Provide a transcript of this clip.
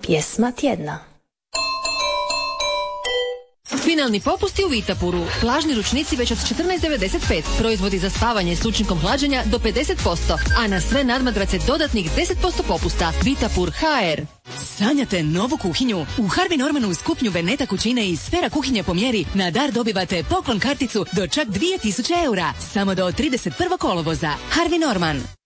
Pjesma tjedna. Finalni popusti u Vitapuru. Plažni ručnici već od 14,95. Proizvodi za spavanje s učinkom hlađenja do 50%, a na sve nadmadrace dodatnih 10% popusta. Vitapur HR. Sanjate novu kuhinju? U Harvey Normanu uz kupnju Beneta kućine i Sfera kuhinje po mjeri na dar dobivate poklon karticu do čak 2000 eura. Samo do 31. kolovoza. Harvey Norman.